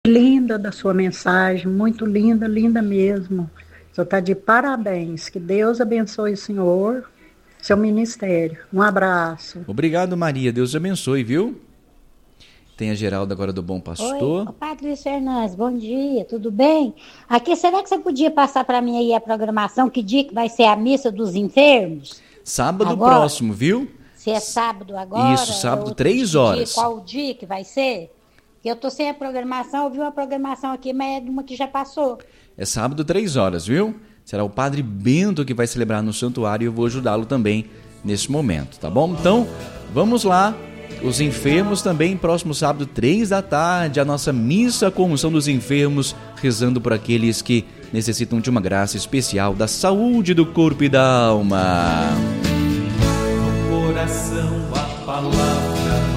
Linda da sua mensagem, muito linda, linda mesmo. O senhor está de parabéns. Que Deus abençoe o senhor, seu ministério. Um abraço. Obrigado, Maria. Deus te abençoe, viu? Tem a Geralda agora do Bom Pastor. Oi, Padre Luiz Fernandes, bom dia, tudo bem? Aqui, será que você podia passar para mim aí a programação? Que dia que vai ser a missa dos enfermos? Sábado agora? Próximo, viu? Se é sábado agora? Isso, sábado, 3 horas. Qual o dia que vai ser? Eu tô sem a programação, eu vi uma programação aqui, mas é de uma que já passou. É sábado, 3 horas, viu? Será o Padre Bento que vai celebrar no santuário e eu vou ajudá-lo também nesse momento, tá bom? Então, vamos lá. Os enfermos também, próximo sábado, 3 da tarde, a nossa missa com unção dos enfermos, rezando por aqueles que necessitam de uma graça especial da saúde do corpo e da alma. No coração a palavra.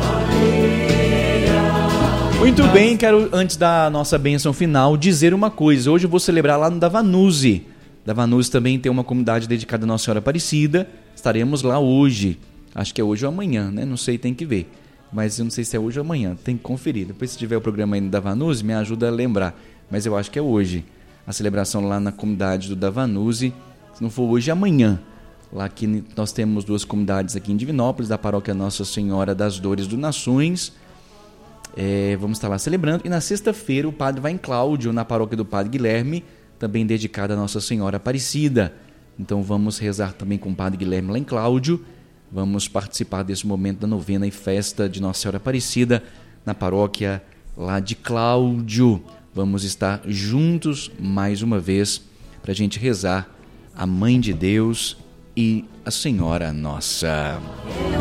Muito bem, quero, antes da nossa bênção final, dizer uma coisa. Hoje eu vou celebrar lá no Davanuse. Davanuse também tem uma comunidade dedicada a Nossa Senhora Aparecida. Estaremos lá hoje. Acho que é hoje ou amanhã, né? Não sei, tem que ver. Mas eu não sei se é hoje ou amanhã. Tem que conferir. Depois, se tiver o programa aí no Davanuse, me ajuda a lembrar. Mas eu acho que é hoje. A celebração lá na comunidade do Davanuse. Se não for hoje, é amanhã. Lá que nós temos 2 comunidades aqui em Divinópolis, da paróquia Nossa Senhora das Dores do Nações. Vamos estar lá celebrando. E na sexta-feira o padre vai em Cláudio, na paróquia do Padre Guilherme, também dedicada a Nossa Senhora Aparecida. Então vamos rezar também com o Padre Guilherme lá em Cláudio. Vamos participar desse momento da novena e festa de Nossa Senhora Aparecida na paróquia lá de Cláudio. Vamos estar juntos mais uma vez para a gente rezar a Mãe de Deus e a Senhora Nossa.